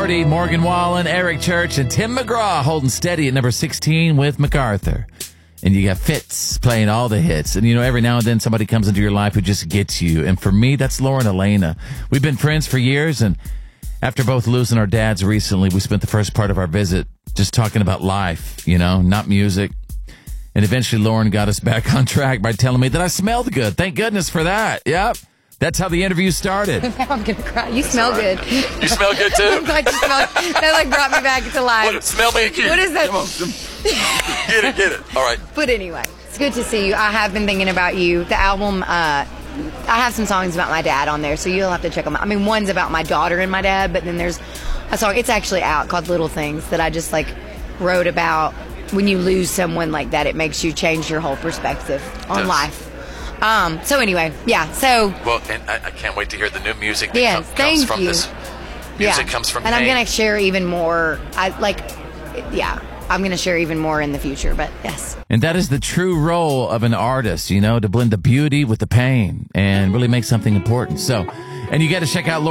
Morgan Wallen, Eric Church, and Tim McGraw holding steady at number 16 with MacArthur. And you got Fitz playing all the hits. And, every now and then somebody comes into your life who just gets you. And for me, that's Lauren Elena. We've been friends for years, and after both losing our dads recently, we spent the first part of our visit just talking about life, not music. And eventually Lauren got us back on track by telling me that I smelled good. Thank goodness for that. Yep. That's how the interview started. Now I'm going to cry. You smell good. You smell good, too? I'm glad you smell. That brought me back to life. Smell me again. What is that? Come on. Get it. All right. But anyway, it's good to see you. I have been thinking about you. The album, I have some songs about my dad on there, so you'll have to check them out. I mean, one's about my daughter and my dad, but then there's a song, it's actually out, called Little Things, that I just, wrote about when you lose someone like that. It makes you change your whole perspective on life. So anyway, yeah, so... Well, and I can't wait to hear the new music that comes from this. Music comes from and I'm going to share even more. I'm going to share even more in the future, but yes. And that is the true role of an artist, to blend the beauty with the pain and really make something important. So, and you got to check out